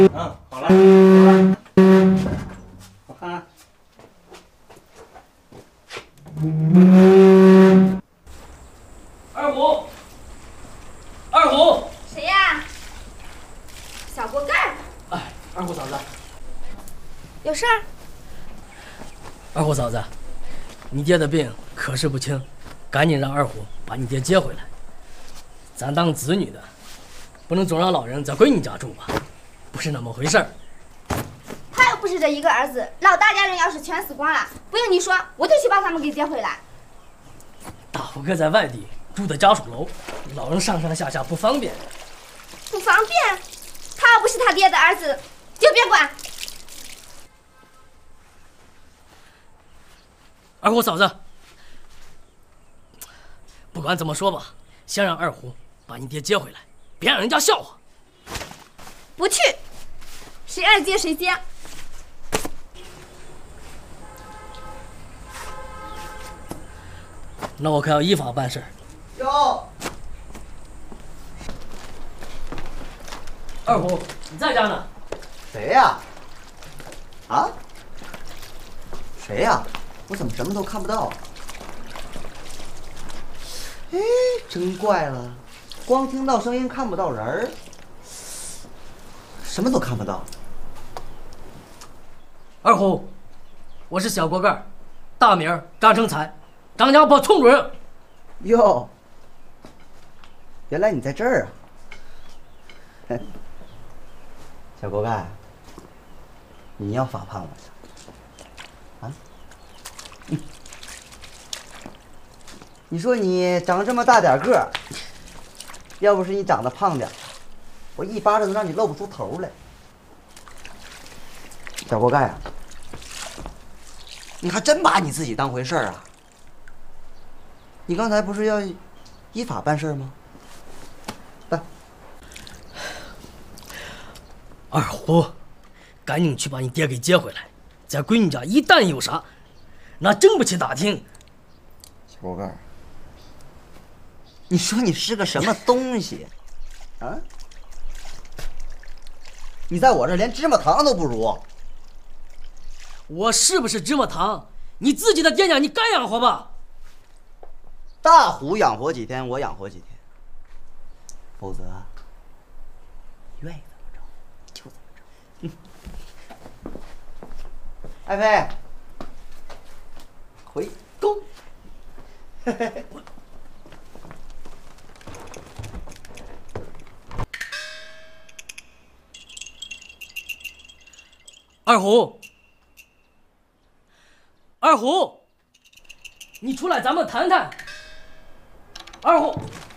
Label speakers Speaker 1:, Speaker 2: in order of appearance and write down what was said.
Speaker 1: 嗯，好了，走了。我看看。二虎，二虎，
Speaker 2: 谁呀？小锅盖儿。
Speaker 3: 哎，二虎嫂子，
Speaker 2: 有事儿？
Speaker 3: 二虎嫂子，你爹的病可是不轻，赶紧让二虎把你爹接回来。咱当子女的，不能总让老人在闺女家住吧？不是那么回事儿。
Speaker 2: 他又不是这一个儿子，老大家人要是全死光了，不用你说，我就去把他们给接回来。
Speaker 3: 大虎哥在外地住的家属楼，老人上上下下不方便。
Speaker 2: 不方便？他要不是他爹的儿子，就别管。
Speaker 3: 二虎嫂子，不管怎么说吧，先让二虎把你爹接回来，别让人家笑话。
Speaker 2: 不去，谁爱接谁接。
Speaker 3: 那我可要依法办事。
Speaker 1: 哟，
Speaker 3: 二虎，你在家呢？
Speaker 1: 谁呀？啊？谁呀？我怎么什么都看不到？哎，真怪了，光听到声音看不到人儿，什么都看不到。
Speaker 3: 二虎，我是小锅盖，大名张成才，张家堡총主任。
Speaker 1: 哟，原来你在这儿啊！小锅盖，你要发胖了啊？你说你长这么大点个儿，要不是你长得胖点，我一巴掌都让你露不出头来。小锅盖啊，你还真把你自己当回事儿啊？你刚才不是要依法办事吗？来，
Speaker 3: 二虎，赶紧去把你爹给接回来，在闺女家一旦有啥，那经不起打听。
Speaker 1: 小锅盖，你说你是个什么东西啊？你在我这连芝麻糖都不如。
Speaker 3: 我是不是芝麻糖？你自己的爹娘你该养活吧？
Speaker 1: 大虎养活几天，我养活几天，否则愿意怎么着就怎么着。爱妃，回宫。
Speaker 3: 二虎，二虎，你出来咱们谈谈。二虎。